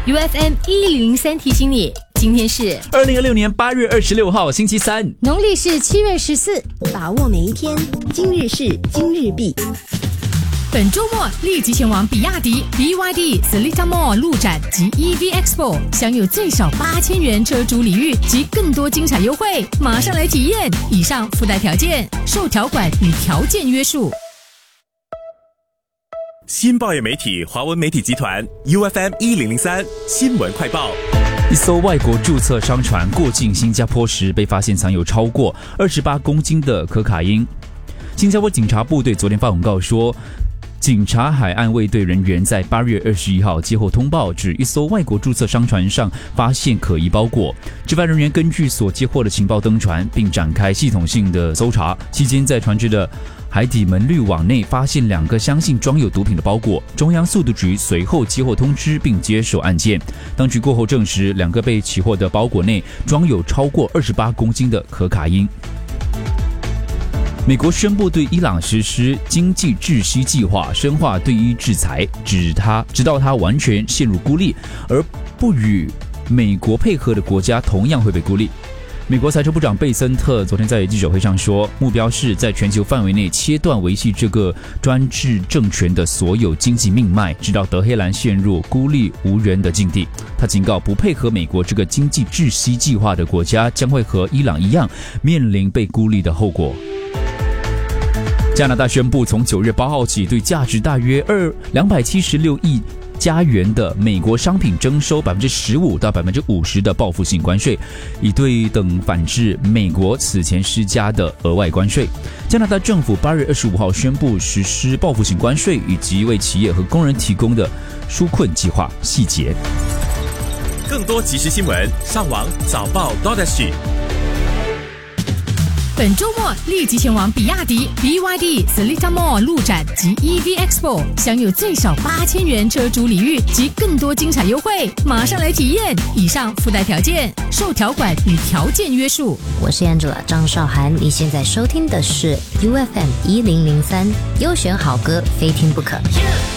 UFM 1003提醒你，今天是 2026年8月26号星期三， 农历是7月14， 把握每一天，今日事今日毕。 本周末立即前往比亚迪 BYD Seletar Mall 路展及 EV Expo， 享有最少8000元车主礼遇及更多精彩优惠，马上来体验！以上附带条件受条款与条件约束。 新报业媒体华文媒体集团 UFM 1003新闻快报。 一艘外国注册商船过境新加坡时，被发现藏有超过28公斤的可卡因。新加坡警察部队昨天发公告说，警察海岸卫队人员在8月21号接获通报，指一艘外国注册商船上发现可疑包裹。执法人员根据所接获的情报登船，并展开系统性的搜查。期间，在船只的海底门滤网内发现2个相信装有毒品的包裹。中央速度局随后接获通知，并接手案件。当局过后证实，2个被起获的包裹内装有超过28公斤的可卡因。美国宣布对伊朗实施经济窒息计划，深化对伊制裁，直到它完全陷入孤立，而不与美国配合的国家同样会被孤立。美国财政部长贝森特昨天在记者会上说，目标是在全球范围内切断维系这个专制政权的所有经济命脉，直到德黑兰陷入孤立无援的境地。他警告，不配合美国这个经济窒息计划的国家将会和伊朗一样面临被孤立的后果。加拿大宣布，从9月8号起，对价值大约276亿加元的美国商品征收15%到50%的报复性关税，以对等反制美国此前施加的额外关税。加拿大政府8月25号宣布实施报复性关税以及为企业和工人提供的纾困计划细节。 更多即时新闻，上网早报 .sg。 本周末立即前往比亚迪 BYD Seletar Mall 路展及 EV Expo， 享有最少8000元车主礼遇及更多精彩优惠，马上来体验！以上附带条件受条款与条件约束。 我是 Angela 张韶涵，你现在收听的是 UFM 1003，优选好歌，非听不可。